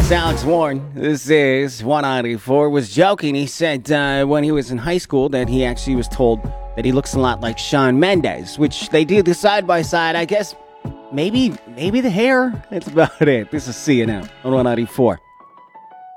It's Alex Warren. This is 194. Was joking. He said when he was in high school that he actually was told that he looks a lot like Shawn Mendes, which they do the side by side. I guess maybe the hair. That's about it. This is CNN on 194.